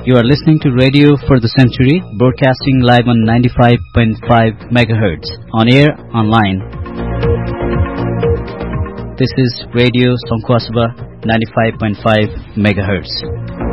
You are listening to Radio for the Century, broadcasting live on 95.5 megahertz, on air, online. This is Radio Songkhwasaba, 95.5 megahertz.